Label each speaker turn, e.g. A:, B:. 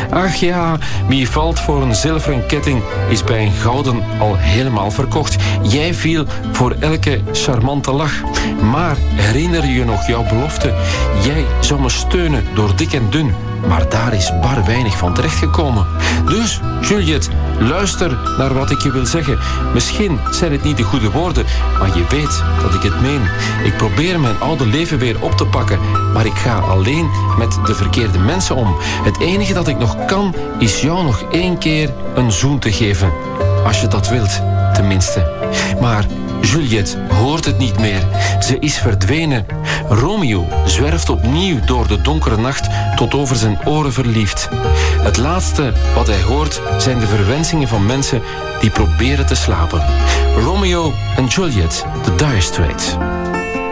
A: Ach ja, wie valt voor een zilveren ketting is bij een gouden al helemaal verkocht. Jij viel voor elke charmante lach. Maar herinner je nog jouw belofte? Jij zou me steunen door dik en dun. Maar daar is bar weinig van terechtgekomen. Dus, Juliette, luister naar wat ik je wil zeggen. Misschien zijn het niet de goede woorden, maar je weet dat ik het meen. Ik probeer mijn oude leven weer op te pakken, maar ik ga alleen met de verkeerde mensen om. Het enige dat ik nog kan, is jou nog 1 keer een zoen te geven. Als je dat wilt, tenminste. Maar Juliette hoort het niet meer. Ze is verdwenen. Romeo zwerft opnieuw door de donkere nacht tot over zijn oren verliefd. Het laatste wat hij hoort zijn de verwensingen van mensen die proberen te slapen. Romeo en Juliet, The Dire Straits.